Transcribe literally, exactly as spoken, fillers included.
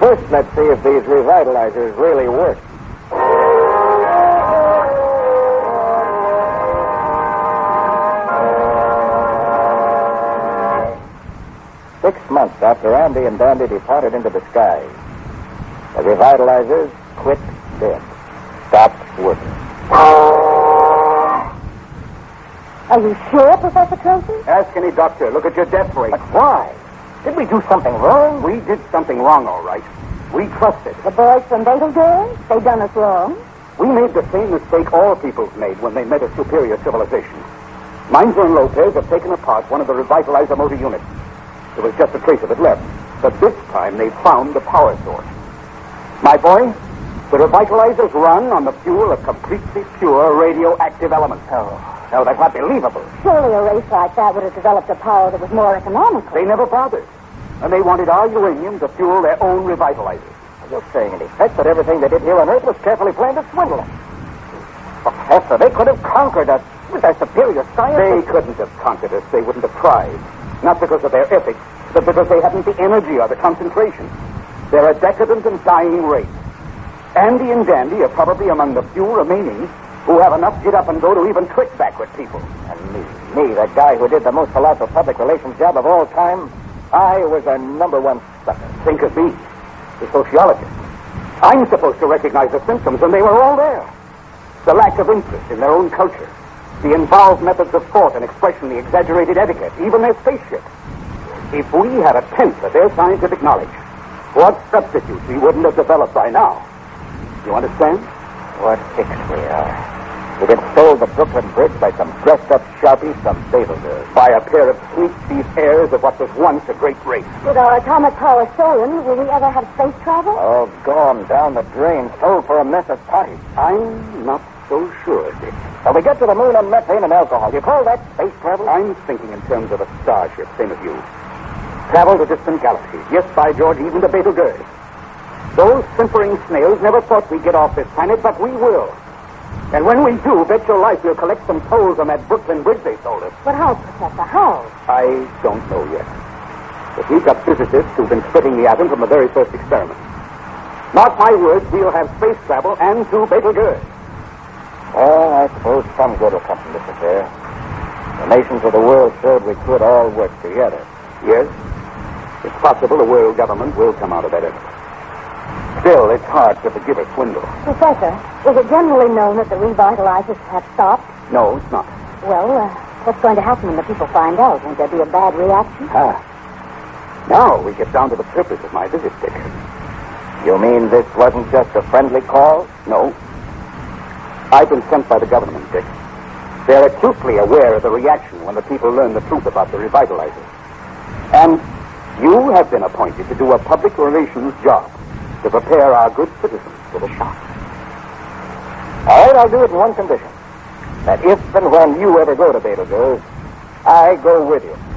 First, let's see if these revitalizers really work. Six months after Andy and Dandy departed into the sky, the revitalizers quit dead, stopped working. Are you sure, Professor Tracy? Ask any doctor. Look at your death rate. But why? Did we do something wrong? We did something wrong, all right. We trusted. The boys from Betelgeuse? They done us wrong. We made the same mistake all peoples made when they met a superior civilization. Mainzer and Lopez have taken apart one of the revitalizer motor units. There was just a trace of it left. But this time they found the power source. My boy, the revitalizers run on the fuel of completely pure radioactive elements. Oh, no, that's not believable. Surely a race like that would have developed a power that was more economical. They never bothered. And they wanted our uranium to fuel their own revitalizers. You're saying, in effect, that everything they did here on Earth was carefully planned to swindle us. Professor, they could have conquered us with their superior science. They couldn't have conquered us. They wouldn't have tried. Not because of their ethics, but because they hadn't the energy or the concentration. They're a decadent and dying race. Andy and Dandy are probably among the few remaining who have enough get up and go to even trick backward people. And me, me, that guy who did the most colossal public relations job of all time, I was their number one sucker. Think of me, the sociologist. I'm supposed to recognize the symptoms, and they were all there. The lack of interest in their own culture, the involved methods of thought and expression, the exaggerated etiquette, even their spaceship. If we had a tenth of their scientific knowledge, what substitutes we wouldn't have developed by now? You understand? What hicks we are. We've been sold the Brooklyn Bridge by some dressed-up sharpies from Betelgeuse. By a pair of sweet thief heirs of what was once a great race. With our atomic power stolen, will we ever have space travel? Oh, gone down the drain, sold for a mess of potty. I'm not so sure, Dick. When we get to the moon on methane and alcohol, you call that space travel? I'm thinking in terms of a starship, same as you. Travel to distant galaxies. Yes, by George, even to Betelgeuse. Those simpering snails never thought we'd get off this planet, but we will. And when we do, bet your life we'll collect some tolls on that Brooklyn Bridge they sold us. But how, Professor, how? I don't know yet. But we've got physicists who've been splitting the atom from the very first experiment. Mark my words, we'll have space travel and to Betelgeuse. Well, I suppose some good will come from this affair. The nations of the world showed we could all work together. Yes. It's possible the world government will come out of that effort. Still, it's hard to forgive a swindle. Professor, is it generally known that the revitalizers have stopped? No, it's not. Well, uh, what's going to happen when the people find out? Won't there be a bad reaction? Ah. Now we get down to the purpose of my visit, Dick. You mean this wasn't just a friendly call? No. I've been sent by the government, Dick. They're acutely aware of the reaction when the people learn the truth about the revitalizers. And you have been appointed to do a public relations job to prepare our good citizens for the shock. All right, I'll do it in one condition. That if and when you ever go to Betelgeuse, I go with you.